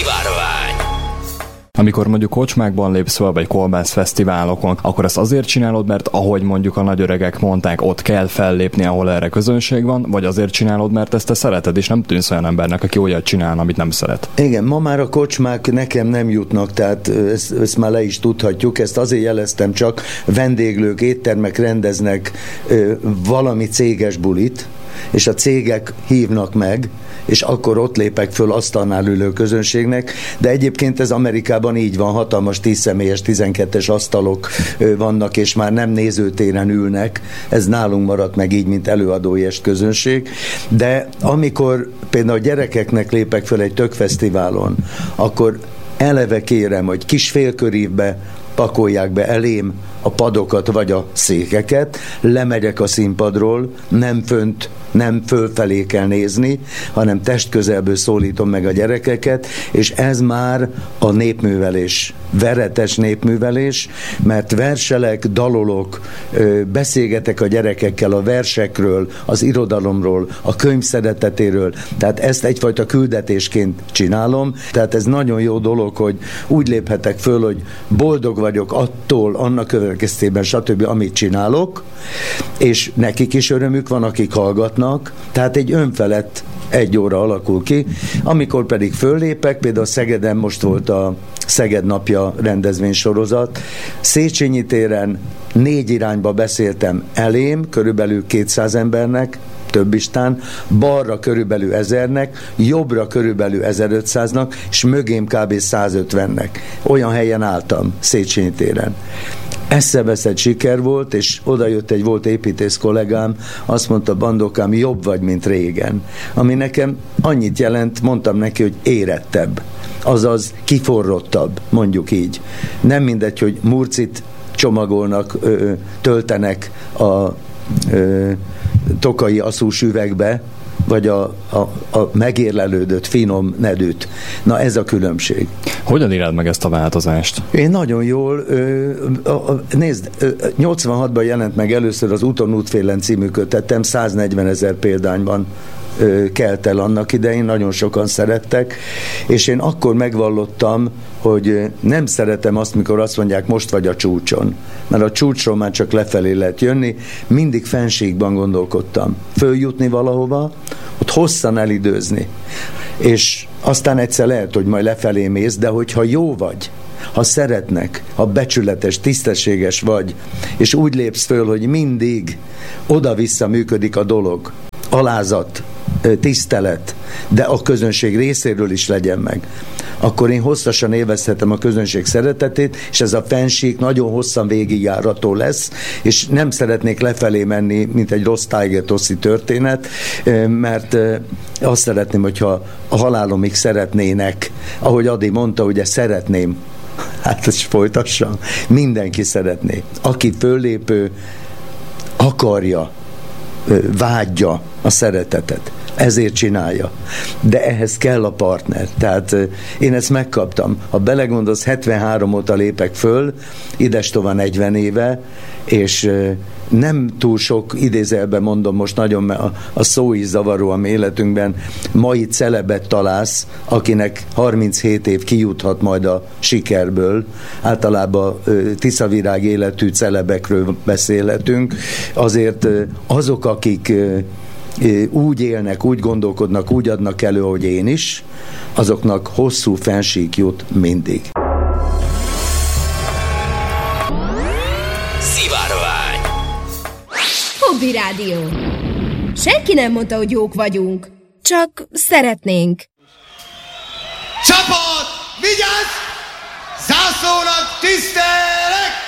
Szivárvány. Amikor mondjuk kocsmákban lépsz fel, vagy kolbászfesztiválokon, akkor ezt azért csinálod, mert ahogy mondjuk a nagyöregek mondták, ott kell fellépni, ahol erre közönség van, vagy azért csinálod, mert ezt te szereted, és nem tűnsz olyan embernek, aki olyat csinál, amit nem szeret? Igen, ma már a kocsmák nekem nem jutnak, tehát ezt már le is tudhatjuk, ezt azért jeleztem, csak vendéglők, éttermek rendeznek valami céges bulit, és a cégek hívnak meg, és akkor ott lépek föl asztalnál ülő közönségnek, de egyébként ez Amerikában így van, hatalmas 10 személyes, 12-es asztalok vannak, és már nem nézőtéren ülnek, ez nálunk maradt meg így, mint előadói est közönség, de amikor például a gyerekeknek lépek föl egy tökfesztiválon, akkor eleve kérem, hogy kis félkörívbe pakolják be elém a padokat vagy a székeket, lemegyek a színpadról, nem fönt, nem fölfelé kell nézni, hanem testközelből szólítom meg a gyerekeket, és ez már a népművelés, veretes népművelés, mert verselek, dalolok, beszélgetek a gyerekekkel a versekről, az irodalomról, a könyv szeretetéről, tehát ezt egyfajta küldetésként csinálom, tehát ez nagyon jó dolog, hogy úgy léphetek föl, hogy boldog vagyok attól, annak következtében, stb., amit csinálok, és nekik is örömük van, akik hallgatnak, tehát egy önfelett 1 óra alakul ki, amikor pedig föllépek, például Szegeden most volt a Szeged napja rendezvénysorozat, Széchenyi téren 4 irányba beszéltem elém, körülbelül 200 embernek, több istán, balra körülbelül 1000-nek, jobbra körülbelül 1500-nak, és mögém kb. 150-nek. Olyan helyen álltam, Széchenyi téren. Eszeveszett siker volt, és oda jött egy volt építész kollégám, azt mondta, Bandokám, jobb vagy, mint régen. Ami nekem annyit jelent, mondtam neki, hogy érettebb, azaz kiforrottabb, mondjuk így. Nem mindegy, hogy murcit csomagolnak, töltenek a tokai aszús üvegbe, vagy a megérlelődött finom nedűt. Na ez a különbség. Hogyan éled meg ezt a változást? Én nagyon jól, nézd, 86-ban jelent meg először az Úton útfélen című kötetem, 140 000 példányban kelt el annak idején, nagyon sokan szerettek, és én akkor megvallottam, hogy nem szeretem azt, mikor azt mondják, most vagy a csúcson, mert a csúcsról már csak lefelé lehet jönni, mindig fenségben gondolkodtam. Följutni valahova, ott hosszan elidőzni, és aztán egyszer lehet, hogy majd lefelé mész, de hogyha jó vagy, ha szeretnek, ha becsületes, tisztességes vagy, és úgy lépsz föl, hogy mindig oda-vissza működik a dolog, alázat, tisztelet, de a közönség részéről is legyen meg, akkor én hosszasan élvezhetem a közönség szeretetét, és ez a fenség nagyon hosszan végigjárató lesz, és nem szeretnék lefelé menni, mint egy rossz Tiger Tossi történet, mert azt szeretném, hogyha a halálomig szeretnének, ahogy Adi mondta, ugye szeretném, hát ezt folytassam, mindenki szeretné. Aki föllépő, akarja, vágyja a szeretetet. Ezért csinálja. De ehhez kell a partner. Tehát én ezt megkaptam. Ha belegondolsz, 73 óta lépek föl, idestova 40 éve, és nem túl sok, idézelben mondom most nagyon, mert a szó is zavaró a mi életünkben, mai celebet találsz, akinek 37 év kijuthat majd a sikerből. Általában tiszavirág életű celebekről beszélhetünk. Azért azok, akik úgy élnek, úgy gondolkodnak, úgy adnak elő, ahogy én is, azoknak hosszú fensík jut mindig. Szivárvány. Hobby Rádió. Senki nem mondta, hogy jók vagyunk. Csak szeretnénk. Csapat! Vigyázz! Zászlónak tisztelek!